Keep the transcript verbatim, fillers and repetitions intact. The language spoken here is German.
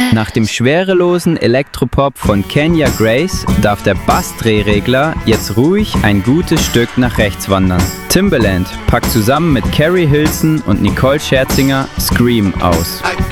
Nach dem schwerelosen Elektropop von Kenya Grace darf der Bassdrehregler jetzt ruhig ein gutes Stück nach rechts wandern. Timbaland packt zusammen mit Carrie Hilson und Nicole Scherzinger Scream aus.